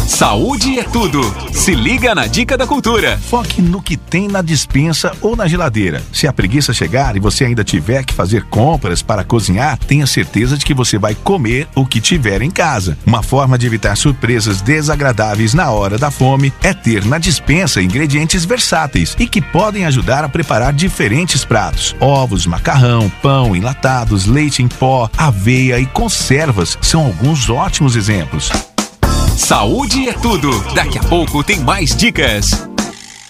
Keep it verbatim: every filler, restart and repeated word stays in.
Saúde é tudo. Se liga na dica da cultura. Foque no que tem na despensa ou na geladeira. Se a preguiça chegar e você ainda tiver que fazer compras para cozinhar, tenha certeza de que você vai comer o que tiver em casa. Uma forma de evitar surpresas desagradáveis na hora da fome é ter na despensa ingredientes versáteis e que podem ajudar a preparar diferentes pratos. Ovos, macarrão, pão, enlatados, leite em pó, aveia e conservas são alguns ótimos exemplos. Saúde é tudo. Daqui a pouco tem mais dicas.